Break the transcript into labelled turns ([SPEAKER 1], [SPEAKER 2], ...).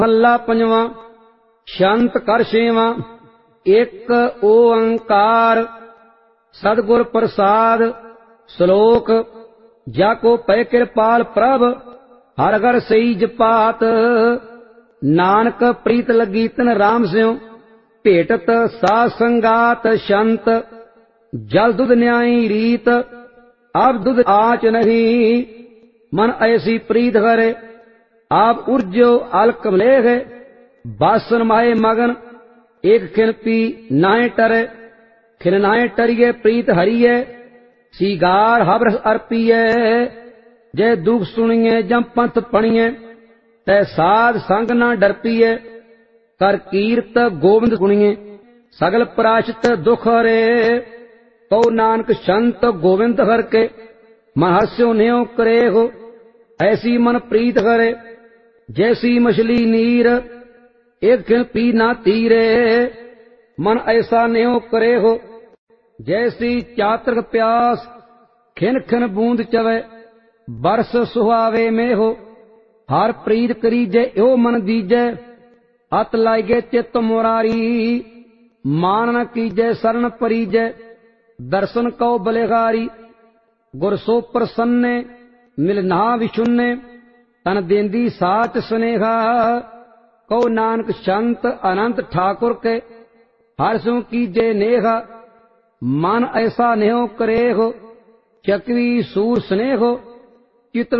[SPEAKER 1] ਮਹੱਲਾ ਪੰਜਵਾਂ। ਸ਼ੰਤ ਕਰ ਛੇਵਾਂ। ਇੱਕ ਓੰਕਾਰ ਸਤਿਗੁਰ ਪ੍ਰਸਾਦ। ਸ਼ਲੋਕ। ਜਾ ਕੋ ਪੈ ਕਿਰਪਾਲ ਪ੍ਰਭ ਹਰ ਘਰ ਸਈ ਜਪਾਤ। ਨਾਨਕ ਪ੍ਰੀਤ ਲੱਗੀ ਤਿਨ ਰਾਮ ਸਿਉ ਭੇਟਤ ਸਾਧ ਸੰਗਾਤ। ਸ਼ੰਤ ਜਲ ਦੁਧ ਨਿਆਈ ਰੀਤ ਆਪ ਦੁਧ ਆਚ ਨਹੀਂ। ਮਨ ਐਸੀ ਪ੍ਰੀਤ ਕਰੇ आप उर्जो अलक मलेह। बासन माए मगन एक खिन पी नाए टरे। खिन नाए टरिए प्रीत हरिए सीगार हबरस अर्पिए। जय दुख सुनिए जम पंथ पणिए तै साध संग ना डरपिए। कर कीरत गोविंद गुणिए सगल प्राशित दुख हरे। कौ नानक संत गोविंद हर के मन हस्यो न्यो करे हो। ऐसी मन प्रीत करे जैसी मछली नीर एक खिन पी ना तीरे। मन ऐसा न्यो करे हो जैसी चातक प्यास खिन खिन बूंद चवे बरस सुहावे में हो। हर प्रीत करीजे यो मन दीजे अत लागे चित्त मुरारी। मान न कीजे शरण परीजे दर्शन कौ बलिहारी। गुर सो प्रसन्ने मिल ना विशुन्ने तन देंदी साच स्नेहा। कौ नानक संत अनंत ठाकुर के हर सु कीजे नेहा। मन ऐसा नेहो करे हो चकवी सूर स्नेहो चित